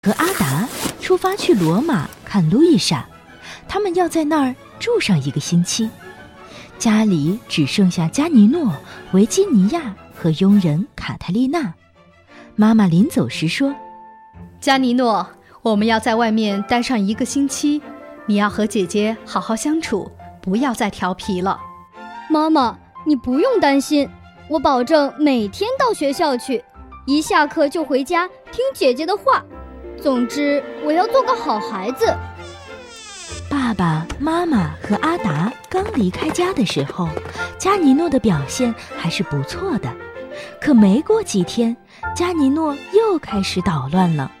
和阿达出发去罗马看路易莎，他们要在那儿住上1个星期。家里只剩下加尼诺、维吉尼亚和佣人卡泰丽娜。妈妈临走时说： 加尼诺，我们要在外面待上1个星期，你要和姐姐好好相处，不要再调皮了。 妈妈，你不用担心，我保证每天到学校去，一下课就回家听姐姐的话。总之，我要做个好孩子。 爸爸妈妈和阿达刚离开家的时候，加尼诺的表现还是不错的。可没过几天，加尼诺又开始捣乱了。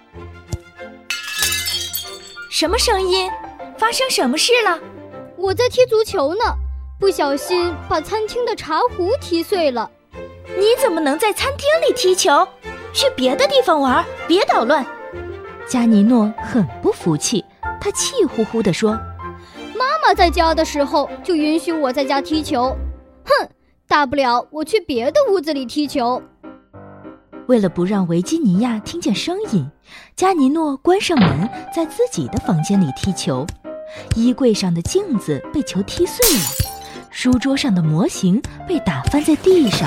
什么声音？发生什么事了？ 我在踢足球呢，不小心把餐厅的茶壶踢碎了。 你怎么能在餐厅里踢球？去别的地方玩，别捣乱。 加尼诺很不服气，他气呼呼地说： 妈妈在家的时候就允许我在家踢球，哼，大不了我去别的屋子里踢球。 为了不让维吉尼亚听见声音，加尼诺关上门，在自己的房间里踢球。衣柜上的镜子被球踢碎了，书桌上的模型被打翻在地上。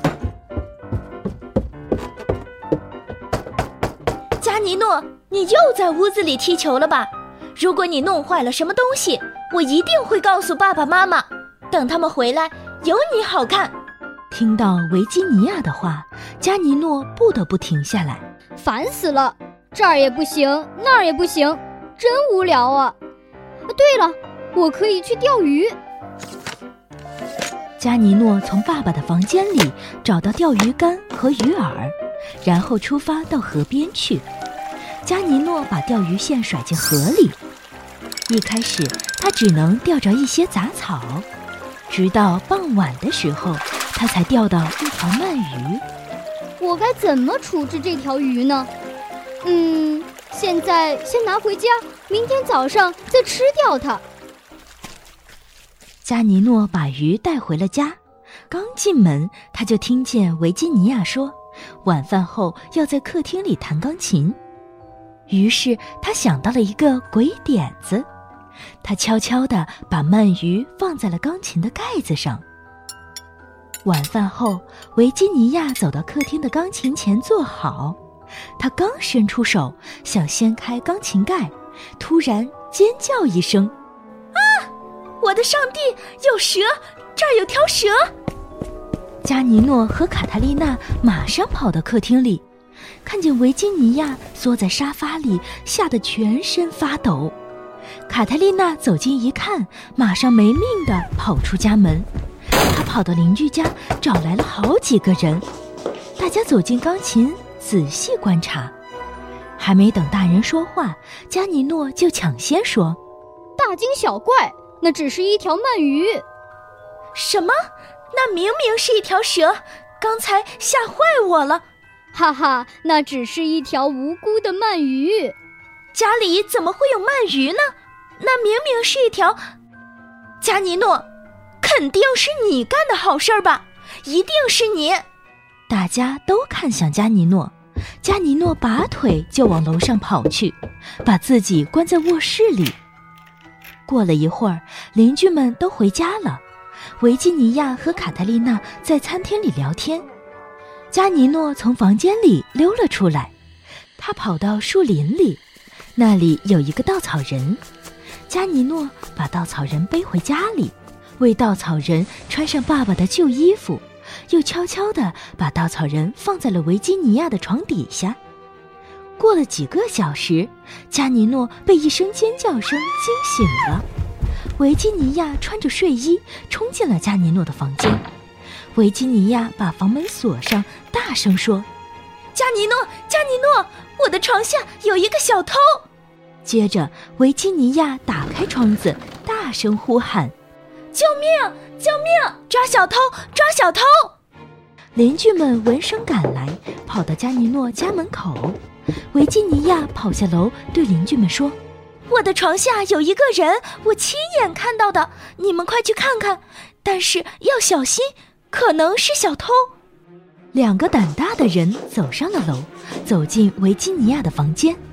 加尼诺，你又在屋子里踢球了吧？如果你弄坏了什么东西，我一定会告诉爸爸妈妈，等他们回来有你好看。 听到维吉尼亚的话，加尼诺不得不停下来。 烦死了，这儿也不行，那儿也不行，真无聊啊。对了，我可以去钓鱼。 加尼诺从爸爸的房间里找到钓鱼竿和鱼饵，然后出发到河边去。加尼诺把钓鱼线甩进河里，一开始他只能钓着一些杂草，直到傍晚的时候，他才钓到一条鳗鱼。 我该怎么处置这条鱼呢？现在先拿回家，明天早上再吃掉它。 加尼诺把鱼带回了家，刚进门他就听见维吉尼亚说晚饭后要在客厅里弹钢琴。于是他想到了一个鬼点子，他悄悄地把鳗鱼放在了钢琴的盖子上。晚饭后，维吉尼亚走到客厅的钢琴前坐好，他刚伸出手想掀开钢琴盖，突然尖叫一声： 啊！我的上帝，有蛇！这儿有条蛇！ 加尼诺和卡塔丽娜马上跑到客厅里，看见维吉尼亚缩在沙发里，吓得全身发抖。卡塔丽娜走近一看，马上没命地跑出家门。她跑到邻居家，找来了好几个人。大家走进钢琴，仔细观察。还没等大人说话，加尼诺就抢先说： 大惊小怪，那只是一条鳗鱼。 什么？那明明是一条蛇，刚才吓坏我了。 哈哈，那只是一条无辜的鳗鱼。 家里怎么会有鳗鱼呢？那明明是一条……加尼诺，肯定是你干的好事吧？一定是你！ 大家都看向加尼诺，加尼诺拔腿就往楼上跑去，把自己关在卧室里。过了一会儿，邻居们都回家了，维吉尼亚和卡泰丽娜在餐厅里聊天。加尼诺从房间里溜了出来，他跑到树林里，那里有一个稻草人。加尼诺把稻草人背回家里，为稻草人穿上爸爸的旧衣服，又悄悄地把稻草人放在了维吉尼亚的床底下。过了几个小时，加尼诺被一声尖叫声惊醒了。维吉尼亚穿着睡衣冲进了加尼诺的房间。维吉尼亚把房门锁上，大声说： 加尼诺，加尼诺，我的床下有一个小偷！ 接着维吉尼亚打开窗子，大声呼喊： 救命！救命！抓小偷！抓小偷！ 邻居们闻声赶来，跑到加尼诺家门口。维吉尼亚跑下楼，对邻居们说： 我的床下有一个人，我亲眼看到的，你们快去看看，但是要小心，可能是小偷。 2个胆大的人走上了楼，走进维吉尼亚的房间。